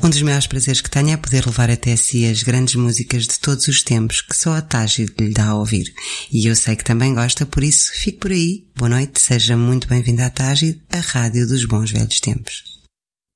Um dos maiores prazeres que tenho é poder levar até si as grandes músicas de todos os tempos que só a Tágide lhe dá a ouvir. E eu sei que também gosta, por isso fique por aí. Boa noite, seja muito bem-vindo à Tágide, a rádio dos bons velhos tempos.